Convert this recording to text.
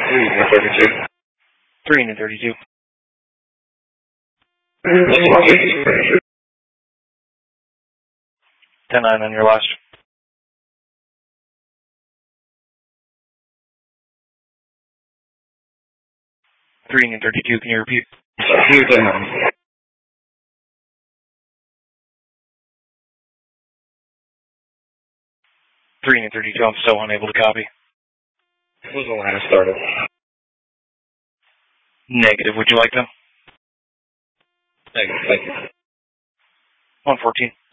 32. 3 and 32. 10-9 on your last. 3 and 32, can you repeat? 10-9. 3 and 32, I'm still unable to copy. When was the line started? Negative, would you like them? Negative, thank you. 114.